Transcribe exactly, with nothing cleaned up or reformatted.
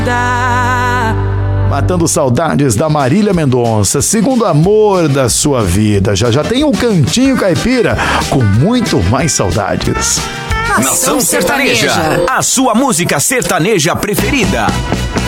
Matando saudades da Marília Mendonça, segundo amor da sua vida. Já já tem o Cantinho Caipira com muito mais saudades. Nação Sertaneja, a sua música sertaneja preferida.